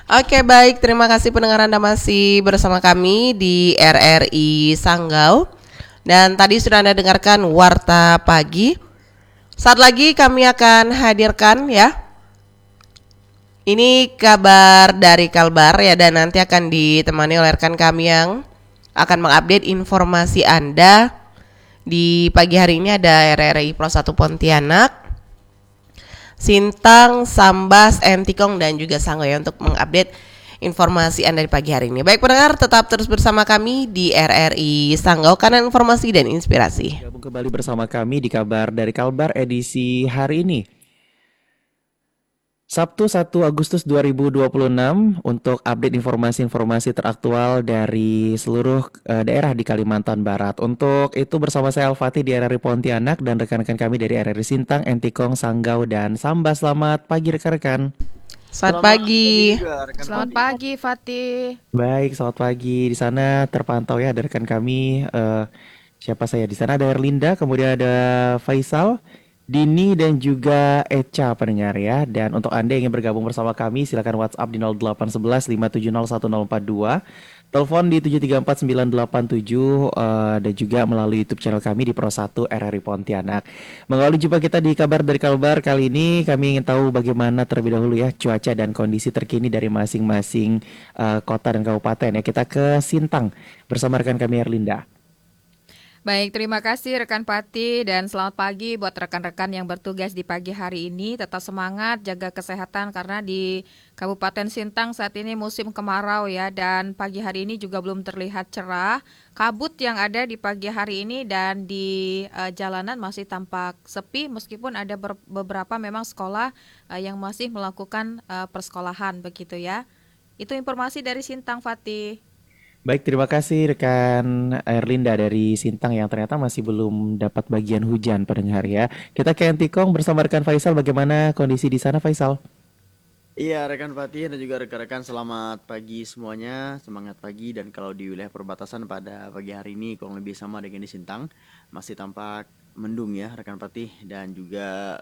Oke, baik. Terima kasih pendengar Anda masih bersama kami di RRI Sanggau. Dan tadi sudah Anda dengarkan Warta Pagi. Saat lagi kami akan hadirkan ya. Ini kabar dari Kalbar ya, dan nanti akan ditemani oleh rekan kami yang akan mengupdate informasi Anda. Di pagi hari ini ada RRI Pro 1 Pontianak, Sintang, Sambas, Entikong, dan juga Sanggau ya untuk mengupdate informasi Anda di pagi hari ini. Baik pendengar, tetap terus bersama kami di RRI Sanggau, karena informasi dan inspirasi. Gabung kembali bersama kami di kabar dari Kalbar edisi hari ini. Sabtu 1 Agustus 2026 untuk update informasi-informasi teraktual dari seluruh daerah di Kalimantan Barat. Untuk itu bersama saya Al-Fatih di RRI Pontianak dan rekan-rekan kami dari RRI Sintang, Entikong, Sanggau, dan Sambas. Selamat pagi rekan-rekan. Selamat Selamat pagi pagi. juga rekan Selamat Fati. pagi, Fatih. Baik, selamat pagi. Di sana terpantau ya ada rekan kami. Siapa saya di sana? Ada Erlinda, kemudian ada Faisal, Dini, dan juga Echa pendengar ya. Dan untuk Anda yang ingin bergabung bersama kami, silakan WhatsApp di 0811 570 1042, telepon di 7349877, dan juga melalui YouTube channel kami di Pro 1 RRI Pontianak. Mengawali jumpa kita di kabar dari Kalbar kali ini, kami ingin tahu bagaimana terlebih dahulu ya cuaca dan kondisi terkini dari masing-masing kota dan kabupaten ya. Kita ke Sintang bersama rekan kami Erlinda. Baik, terima kasih rekan Pati dan selamat pagi buat rekan-rekan yang bertugas di pagi hari ini. Tetap semangat, jaga kesehatan karena di Kabupaten Sintang saat ini musim kemarau ya, dan pagi hari ini juga belum terlihat cerah. Kabut yang ada di pagi hari ini dan di jalanan masih tampak sepi meskipun ada beberapa memang sekolah yang masih melakukan persekolahan begitu ya. Itu informasi dari Sintang, Fatih. Baik, terima kasih rekan Erlinda dari Sintang yang ternyata masih belum dapat bagian hujan pendengar ya. Kita ke Antikong bersama rekan Faisal. Bagaimana kondisi di sana Faisal? Iya rekan Fati dan juga rekan-rekan, selamat pagi semuanya. Semangat pagi. Dan kalau di wilayah perbatasan pada pagi hari ini kurang lebih sama dengan di Sintang, masih tampak mendung ya rekan Fati. Dan juga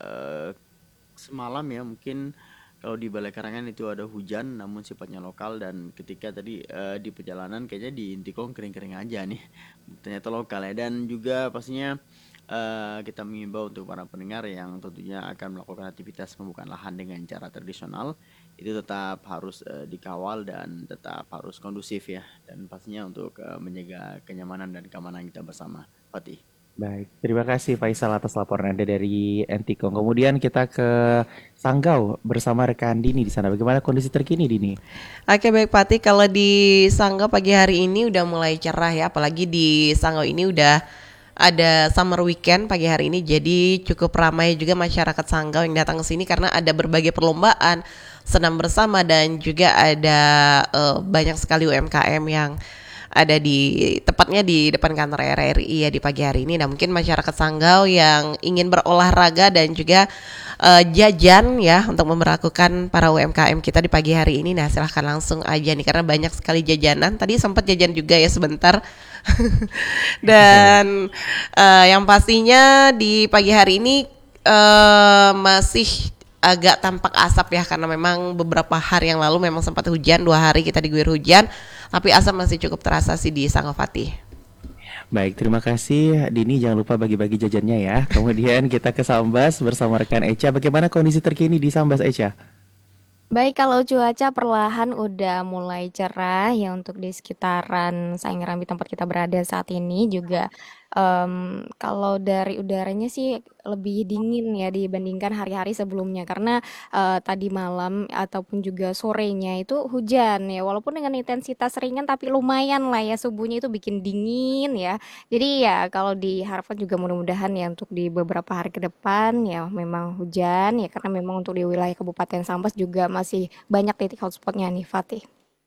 semalam ya mungkin kalau di Balai Karangan itu ada hujan namun sifatnya lokal. Dan ketika tadi di perjalanan kayaknya di Intikong kering-kering aja nih. Ternyata lokal ya. Dan juga pastinya kita mengimbau untuk para pendengar yang tentunya akan melakukan aktivitas pembukaan lahan dengan cara tradisional, itu tetap harus dikawal dan tetap harus kondusif ya. Dan pastinya untuk menjaga kenyamanan dan keamanan kita bersama. Fatih. Baik, terima kasih Faisal atas laporan Anda dari Antikong. Kemudian kita ke Sanggau bersama rekan Dini di sana. Bagaimana kondisi terkini Dini? Oke, baik Pati, kalau di Sanggau pagi hari ini udah mulai cerah ya, apalagi di Sanggau ini udah ada summer weekend pagi hari ini, jadi cukup ramai juga masyarakat Sanggau yang datang ke sini karena ada berbagai perlombaan, senam bersama, dan juga ada banyak sekali UMKM yang ada di tepatnya di depan kantor RRI ya di pagi hari ini. Nah, mungkin masyarakat Sanggau yang ingin berolahraga dan juga jajan ya untuk memperlakukan para UMKM kita di pagi hari ini. Nah, silahkan langsung aja nih karena banyak sekali jajanan. Tadi sempat jajan juga ya sebentar. Baik. Dan yang pastinya di pagi hari ini masih agak tampak asap ya, karena memang beberapa hari yang lalu memang sempat hujan, 2 hari kita diguyur hujan, tapi asap masih cukup terasa sih di Sanggau. Baik, terima kasih Dini. Jangan lupa bagi-bagi jajannya ya. Kemudian kita ke Sambas bersama rekan Echa. Bagaimana kondisi terkini di Sambas Echa? Baik, kalau cuaca perlahan udah mulai cerah ya untuk di sekitaran Saingrambi tempat kita berada saat ini juga kalau dari udaranya sih lebih dingin ya dibandingkan hari-hari sebelumnya karena tadi malam ataupun juga sorenya itu hujan ya walaupun dengan intensitas ringan tapi lumayan lah ya subuhnya itu bikin dingin ya. Jadi ya kalau diharapkan juga mudah-mudahan ya untuk di beberapa hari ke depan ya memang hujan ya karena memang untuk di wilayah Kabupaten Sambas juga masih banyak titik hotspotnya nih Fatih.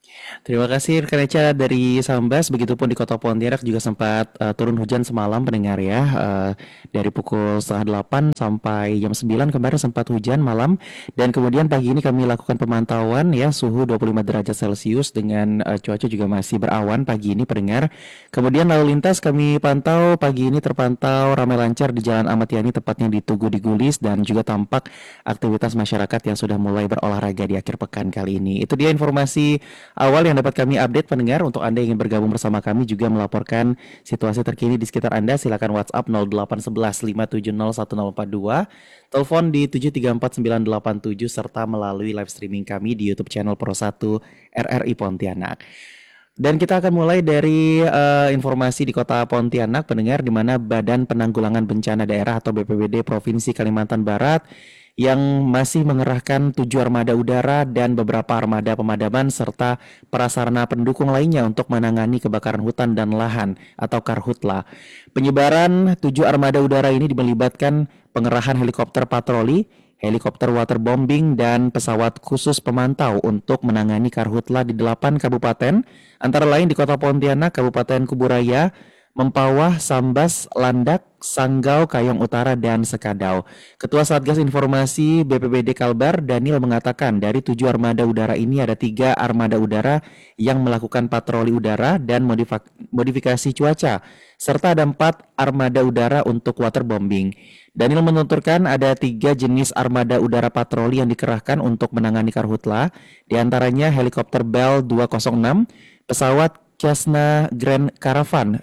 Terima kasih rekan Eca dari Sambas. Begitupun di Kota Pontianak juga sempat turun hujan semalam pendengar ya. Dari pukul setengah 8 sampai jam 9 kemarin sempat hujan malam. Dan kemudian pagi ini kami lakukan pemantauan ya, suhu 25 derajat Celcius dengan cuaca juga masih berawan pagi ini pendengar. Kemudian lalu lintas kami pantau pagi ini terpantau ramai lancar di Jalan Ahmad Yani tepatnya di Tugu di Gulis, dan juga tampak aktivitas masyarakat yang sudah mulai berolahraga di akhir pekan kali ini. Itu dia informasi awal yang dapat kami update pendengar. Untuk Anda yang ingin bergabung bersama kami juga melaporkan situasi terkini di sekitar Anda, silakan WhatsApp 0811 570 1042, telepon di 734 987, serta melalui live streaming kami di YouTube channel Pro 1 RRI Pontianak. Dan kita akan mulai dari informasi di Kota Pontianak pendengar, di mana Badan Penanggulangan Bencana Daerah atau BPBD Provinsi Kalimantan Barat yang masih mengerahkan 7 armada udara dan beberapa armada pemadaman serta prasarana pendukung lainnya untuk menangani kebakaran hutan dan lahan atau Karhutla. Penyebaran 7 armada udara ini melibatkan pengerahan helikopter patroli, helikopter waterbombing, dan pesawat khusus pemantau untuk menangani karhutla di 8 kabupaten, antara lain di Kota Pontianak, Kabupaten Kuburaya, Mempawah, Sambas, Landak, Sanggau, Kayong Utara, dan Sekadau. Ketua Satgas Informasi BPBD Kalbar, Daniel, mengatakan dari 7 armada udara ini ada 3 armada udara yang melakukan patroli udara dan modifikasi cuaca, serta ada 4 armada udara untuk waterbombing. Daniel menuturkan ada 3 jenis armada udara patroli yang dikerahkan untuk menangani karhutla, diantaranya helikopter Bell 206, pesawat Cessna Grand Caravan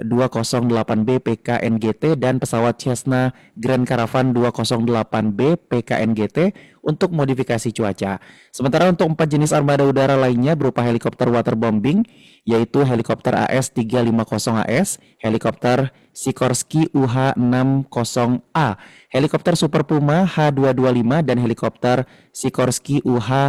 208B PKNGT, dan pesawat Cessna Grand Caravan 208B PKNGT untuk modifikasi cuaca. Sementara untuk 4 jenis armada udara lainnya berupa helikopter waterbombing, yaitu helikopter AS350AS, helikopter Sikorsky UH-60A, helikopter Super Puma H225, dan helikopter Sikorsky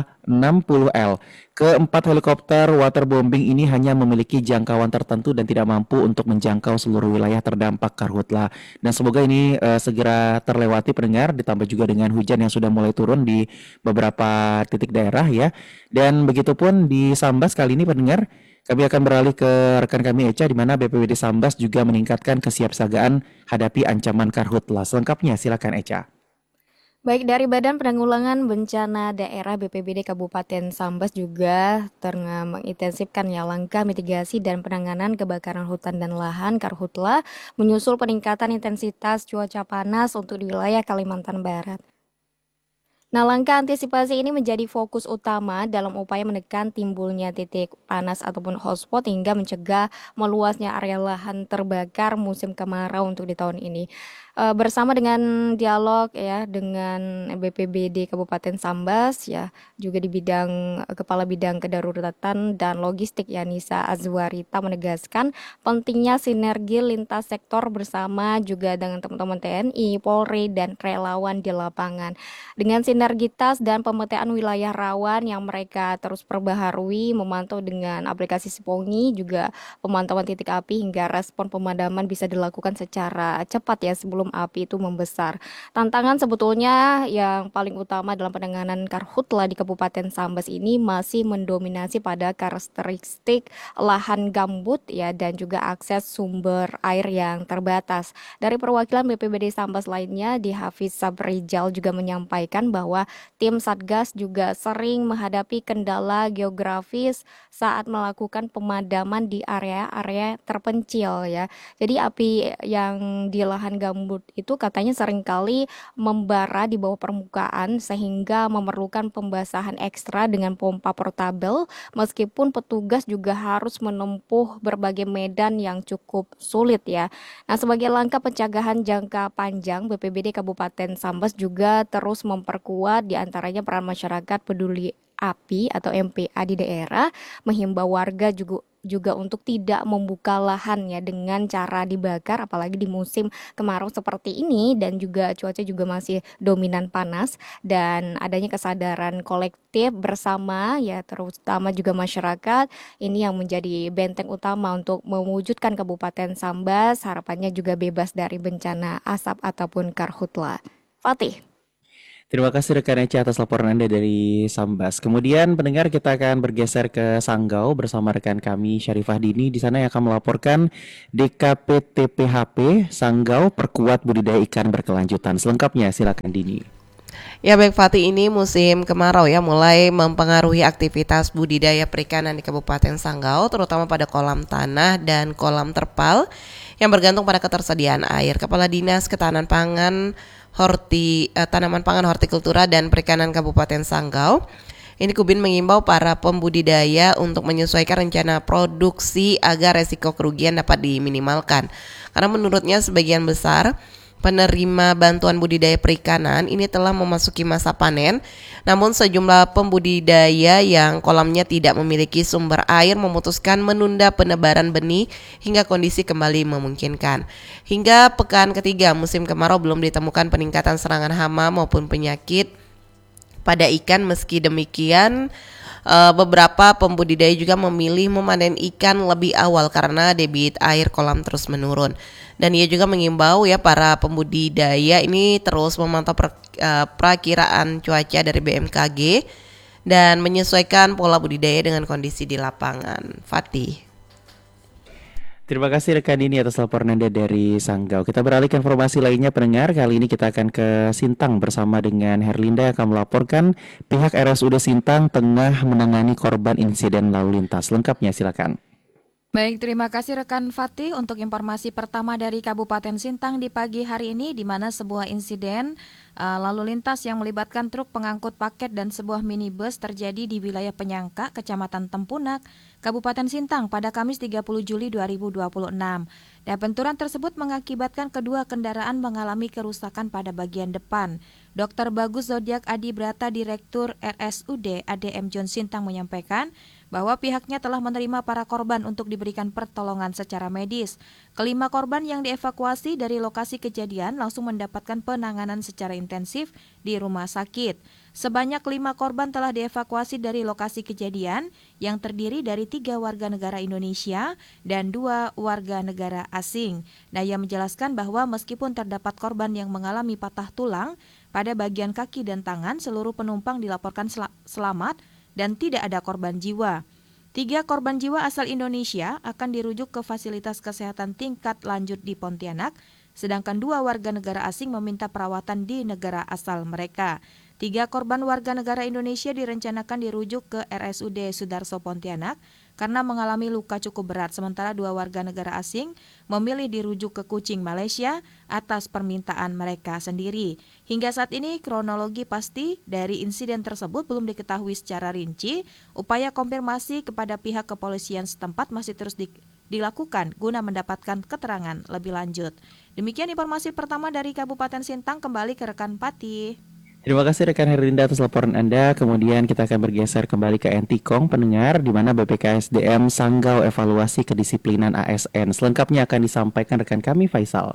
UH-60L. Keempat helikopter waterbombing ini hanya memiliki jangkauan tertentu dan tidak mampu untuk menjangkau seluruh wilayah terdampak karhutla. Dan semoga ini segera terlewati pendengar, ditambah juga dengan hujan yang sudah mulai turun di beberapa titik daerah ya. Dan begitupun di Sambas kali ini pendengar, kami akan beralih ke rekan kami Eca, di mana BPBD Sambas juga meningkatkan kesiapsiagaan hadapi ancaman karhutla. Selengkapnya silakan Eca. Baik, dari Badan Penanggulangan Bencana Daerah BPBD Kabupaten Sambas juga tengah mengintensifkan ya langkah mitigasi dan penanganan kebakaran hutan dan lahan karhutla menyusul peningkatan intensitas cuaca panas untuk di wilayah Kalimantan Barat. Nah, langkah antisipasi ini menjadi fokus utama dalam upaya menekan timbulnya titik panas ataupun hotspot hingga mencegah meluasnya area lahan terbakar musim kemarau untuk di tahun ini. Bersama dengan dialog ya dengan BPBD Kabupaten Sambas ya, juga di bidang Kepala Bidang Kedaruratan dan Logistik Yanisa Azwarita menegaskan pentingnya sinergi lintas sektor bersama juga dengan teman-teman TNI, Polri, dan relawan di lapangan. Dengan sinergitas dan pemetaan wilayah rawan yang mereka terus perbaharui, memantau dengan aplikasi Sipongi, juga pemantauan titik api hingga respon pemadaman bisa dilakukan secara cepat ya sebelum api itu membesar. Tantangan sebetulnya yang paling utama dalam penanganan karhutla di Kabupaten Sambas ini masih mendominasi pada karakteristik lahan gambut ya dan juga akses sumber air yang terbatas. Dari perwakilan BPBD Sambas lainnya, di Hafiz Sabrijal juga menyampaikan bahwa tim Satgas juga sering menghadapi kendala geografis saat melakukan pemadaman di area-area terpencil ya. Jadi api yang di lahan gambut itu katanya seringkali membara di bawah permukaan sehingga memerlukan pembasahan ekstra dengan pompa portabel, meskipun petugas juga harus menempuh berbagai medan yang cukup sulit ya. Nah, sebagai langkah pencegahan jangka panjang, BPBD Kabupaten Sambas juga terus memperkuat diantaranya peran masyarakat peduli api atau MPA di daerah, menghimbau warga juga untuk tidak membuka lahan ya dengan cara dibakar, apalagi di musim kemarau seperti ini dan juga cuaca juga masih dominan panas, dan adanya kesadaran kolektif bersama ya terutama juga masyarakat ini yang menjadi benteng utama untuk mewujudkan Kabupaten Sambas harapannya juga bebas dari bencana asap ataupun karhutla. Fatih. Terima kasih rekan Eci atas laporan Anda dari Sambas. Kemudian pendengar kita akan bergeser ke Sanggau bersama rekan kami Syarifah Dini di sana yang akan melaporkan DKPTPHP Sanggau perkuat budidaya ikan berkelanjutan. Selengkapnya silakan Dini. Ya baik Fatih, ini musim kemarau ya mulai mempengaruhi aktivitas budidaya perikanan di Kabupaten Sanggau terutama pada kolam tanah dan kolam terpal yang bergantung pada ketersediaan air. Kepala Dinas Ketahanan Pangan Tanaman Pangan Hortikultura dan Perikanan Kabupaten Sanggau ini Kubin mengimbau para pembudidaya untuk menyesuaikan rencana produksi agar resiko kerugian dapat diminimalkan. Karena menurutnya sebagian besar penerima bantuan budidaya perikanan ini telah memasuki masa panen, namun sejumlah pembudidaya yang kolamnya tidak memiliki sumber air memutuskan menunda penebaran benih hingga kondisi kembali memungkinkan. Hingga pekan ketiga musim kemarau belum ditemukan peningkatan serangan hama maupun penyakit pada ikan. Meski demikian, beberapa pembudidaya juga memilih memanen ikan lebih awal karena debit air kolam terus menurun. Dan ia juga mengimbau ya para pembudidaya ini terus memantau perakiraan cuaca dari BMKG dan menyesuaikan pola budidaya dengan kondisi di lapangan. Fatih. Terima kasih rekan Dini atas laporan Anda dari Sanggau. Kita beralih ke informasi lainnya pendengar. Kali ini kita akan ke Sintang bersama dengan Herlinda yang akan melaporkan pihak RSUD Sintang tengah menangani korban insiden lalu lintas. Lengkapnya silakan. Baik, terima kasih rekan Fatih untuk informasi pertama dari Kabupaten Sintang di pagi hari ini, di mana sebuah insiden lalu lintas yang melibatkan truk pengangkut paket dan sebuah minibus terjadi di wilayah Penyangka, Kecamatan Tempunak, Kabupaten Sintang pada Kamis 30 Juli 2026. Dan benturan tersebut mengakibatkan kedua kendaraan mengalami kerusakan pada bagian depan. Dr. Bagus Zodiak Adi Brata, Direktur RSUD ADM John Sintang menyampaikan bahwa pihaknya telah menerima para korban untuk diberikan pertolongan secara medis. Kelima korban yang dievakuasi dari lokasi kejadian langsung mendapatkan penanganan secara intensif di rumah sakit. Sebanyak 5 korban telah dievakuasi dari lokasi kejadian yang terdiri dari 3 warga negara Indonesia dan 2 warga negara asing. Nah, ia menjelaskan bahwa meskipun terdapat korban yang mengalami patah tulang pada bagian kaki dan tangan, seluruh penumpang dilaporkan selamat dan tidak ada korban jiwa. 3 korban jiwa asal Indonesia akan dirujuk ke fasilitas kesehatan tingkat lanjut di Pontianak, sedangkan 2 warga negara asing meminta perawatan di negara asal mereka. 3 korban warga negara Indonesia direncanakan dirujuk ke RSUD Sudarso Pontianak karena mengalami luka cukup berat, sementara 2 warga negara asing memilih dirujuk ke Kuching, Malaysia atas permintaan mereka sendiri. Hingga saat ini kronologi pasti dari insiden tersebut belum diketahui secara rinci. Upaya konfirmasi kepada pihak kepolisian setempat masih terus dilakukan guna mendapatkan keterangan lebih lanjut. Demikian informasi pertama dari Kabupaten Sintang, kembali ke rekan Pati. Terima kasih rekan Herlinda atas laporan Anda. Kemudian kita akan bergeser kembali ke Entikong pendengar, di mana BPKSDM Sanggau evaluasi kedisiplinan ASN. Selengkapnya akan disampaikan rekan kami Faisal.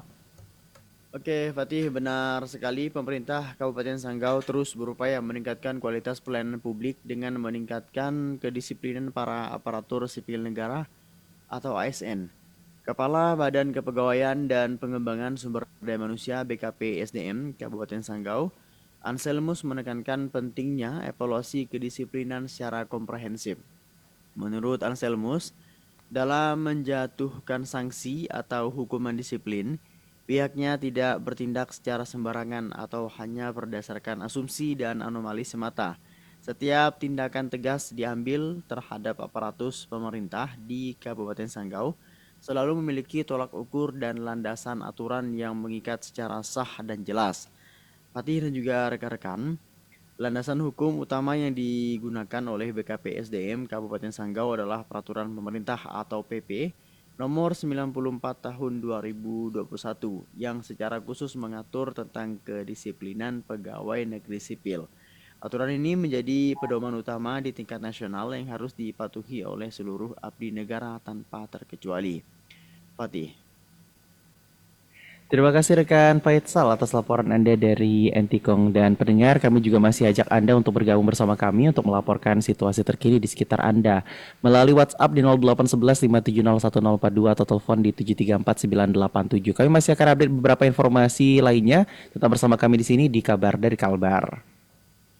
Oke, Fatih, benar sekali. Pemerintah Kabupaten Sanggau terus berupaya meningkatkan kualitas pelayanan publik dengan meningkatkan kedisiplinan para aparatur sipil negara atau ASN. Kepala Badan Kepegawaian dan Pengembangan Sumber Daya Manusia BKP SDM Kabupaten Sanggau, Anselmus menekankan pentingnya evaluasi kedisiplinan secara komprehensif. Menurut Anselmus, dalam menjatuhkan sanksi atau hukuman disiplin, pihaknya tidak bertindak secara sembarangan atau hanya berdasarkan asumsi dan anomali semata. Setiap tindakan tegas diambil terhadap aparatus pemerintah di Kabupaten Sanggau selalu memiliki tolak ukur dan landasan aturan yang mengikat secara sah dan jelas. Fatih dan juga rekan-rekan, landasan hukum utama yang digunakan oleh BKP SDM Kabupaten Sanggau adalah Peraturan Pemerintah atau PP Nomor 94 Tahun 2021 yang secara khusus mengatur tentang kedisiplinan pegawai negeri sipil. Aturan ini menjadi pedoman utama di tingkat nasional yang harus dipatuhi oleh seluruh abdi negara tanpa terkecuali. Fatih. Terima kasih rekan Faisal atas laporan Anda dari Entikong dan pendengar. Kami juga masih ajak Anda untuk bergabung bersama kami untuk melaporkan situasi terkini di sekitar Anda melalui WhatsApp di 0811 5701042 atau telepon di 7349987. Kami masih akan update beberapa informasi lainnya. Tetap bersama kami di sini di Kabar dari Kalbar.